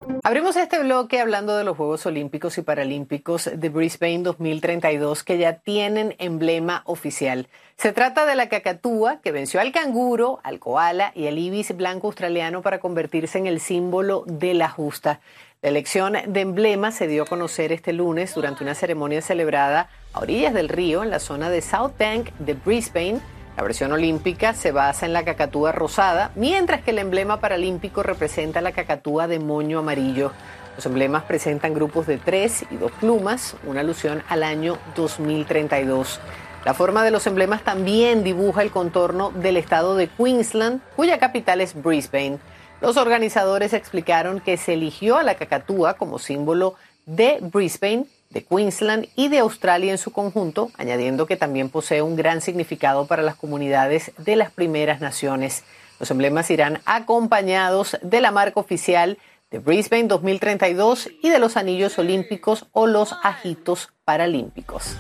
Abrimos este bloque hablando de los Juegos Olímpicos y Paralímpicos de Brisbane 2032 que ya tienen emblema oficial. Se trata de la cacatúa que venció al canguro, al koala y al ibis blanco australiano para convertirse en el símbolo de la justa. La elección de emblema se dio a conocer este lunes durante una ceremonia celebrada a orillas del río en la zona de South Bank de Brisbane. La versión olímpica se basa en la cacatúa rosada, mientras que el emblema paralímpico representa la cacatúa de moño amarillo. Los emblemas presentan grupos de 3 y 2 plumas, una alusión al año 2032. La forma de los emblemas también dibuja el contorno del estado de Queensland, cuya capital es Brisbane. Los organizadores explicaron que se eligió a la cacatúa como símbolo de Brisbane, de Queensland y de Australia en su conjunto, añadiendo que también posee un gran significado para las comunidades de las primeras naciones. Los emblemas irán acompañados de la marca oficial de Brisbane 2032 y de los anillos olímpicos o los ajitos paralímpicos.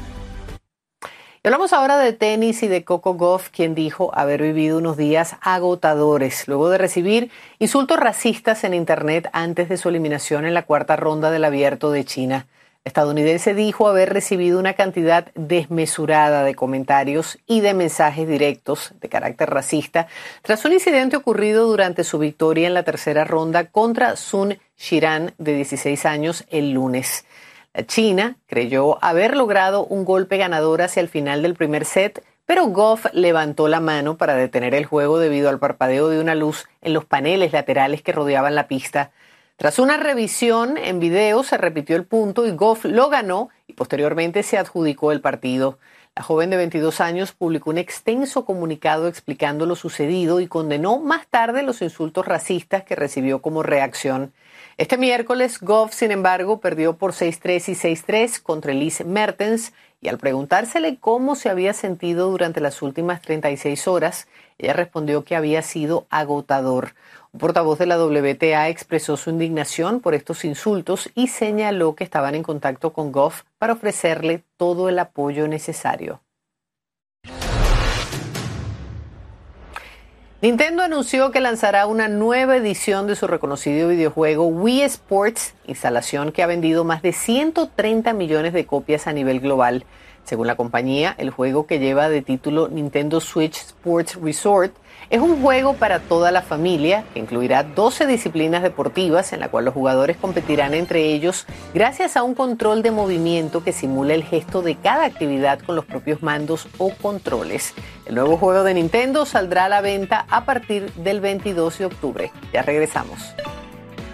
Y hablamos ahora de tenis y de Coco Gauff, quien dijo haber vivido unos días agotadores luego de recibir insultos racistas en Internet antes de su eliminación en la cuarta ronda del Abierto de China. El estadounidense dijo haber recibido una cantidad desmesurada de comentarios y de mensajes directos de carácter racista tras un incidente ocurrido durante su victoria en la tercera ronda contra Sun Shiran, de 16 años, el lunes. La China creyó haber logrado un golpe ganador hacia el final del primer set, pero Gauff levantó la mano para detener el juego debido al parpadeo de una luz en los paneles laterales que rodeaban la pista. Tras una revisión en video se repitió el punto y Gauff lo ganó y posteriormente se adjudicó el partido. La joven de 22 años publicó un extenso comunicado explicando lo sucedido y condenó más tarde los insultos racistas que recibió como reacción. Este miércoles, Gauff, sin embargo, perdió por 6-3 y 6-3 contra Elise Mertens y al preguntársele cómo se había sentido durante las últimas 36 horas, ella respondió que había sido agotador. Un portavoz de la WTA expresó su indignación por estos insultos y señaló que estaban en contacto con Gauff para ofrecerle todo el apoyo necesario. Nintendo anunció que lanzará una nueva edición de su reconocido videojuego Wii Sports, instalación que ha vendido más de 130 millones de copias a nivel global. Según la compañía, el juego, que lleva de título Nintendo Switch Sports Resort, es un juego para toda la familia que incluirá 12 disciplinas deportivas en la cual los jugadores competirán entre ellos gracias a un control de movimiento que simula el gesto de cada actividad con los propios mandos o controles. El nuevo juego de Nintendo saldrá a la venta a partir del 22 de octubre. Ya regresamos.